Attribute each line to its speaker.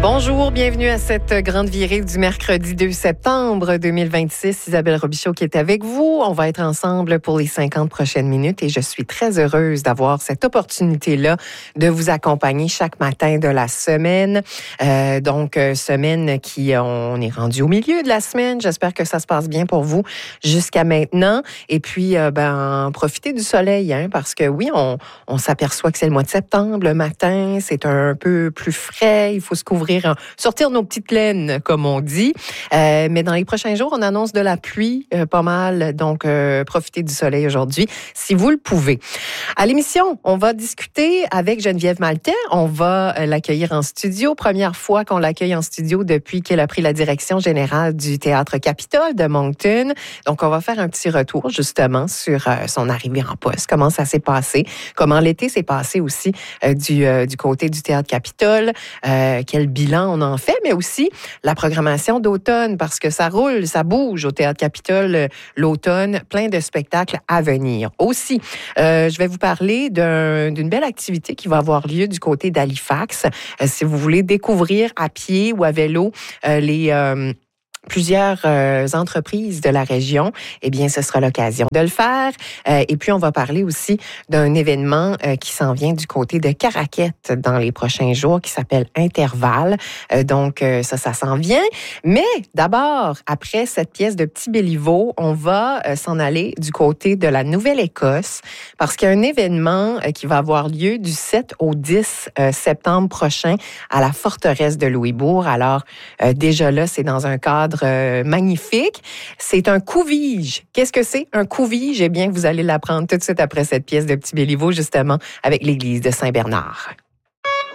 Speaker 1: Bonjour, bienvenue à cette grande virée du mercredi 2 septembre 2026. Isabelle Robichaud qui est avec vous. On va être ensemble pour les 50 prochaines minutes et je suis très heureuse d'avoir cette opportunité-là de vous accompagner chaque matin de la semaine. Semaine qui, on est rendu au milieu de la semaine. J'espère que ça se passe bien pour vous jusqu'à maintenant. Et puis, profitez du soleil, parce que oui, on s'aperçoit que c'est le mois de septembre, le matin, c'est un peu plus frais, il faut se couvrir, sortir nos petites laines, comme on dit. Mais dans les prochains jours, on annonce de la pluie pas mal. Donc, profitez du soleil aujourd'hui, si vous le pouvez. À l'émission, on va discuter avec Geneviève Maltais. On va l'accueillir en studio. Première fois qu'on l'accueille en studio depuis qu'elle a pris la direction générale du Théâtre Capitole de Moncton. Donc, on va faire un petit retour, justement, sur son arrivée en poste. Comment ça s'est passé? Comment l'été s'est passé aussi du côté du Théâtre Capitole? Quel bilan on en fait, mais aussi la programmation d'automne, parce que ça roule, ça bouge au Théâtre Capitole l'automne, plein de spectacles à venir. Aussi, je vais vous parler d'une belle activité qui va avoir lieu du côté d'Halifax. Si vous voulez découvrir à pied ou à vélo plusieurs entreprises de la région, eh bien, ce sera l'occasion de le faire. Et puis, on va parler aussi d'un événement qui s'en vient du côté de Caraquette dans les prochains jours, qui s'appelle Intervalle. Ça s'en vient. Mais d'abord, après cette pièce de Petit Béliveau, on va s'en aller du côté de la Nouvelle-Écosse, parce qu'il y a un événement qui va avoir lieu du 7 au 10 septembre prochain à la forteresse de Louisbourg. Alors, déjà là, c'est dans un cadre magnifique. C'est un couvige. Qu'est-ce que c'est, un couvige? Eh bien, vous allez l'apprendre tout de suite après cette pièce de Petit Béliveau, justement, avec l'église de Saint-Bernard.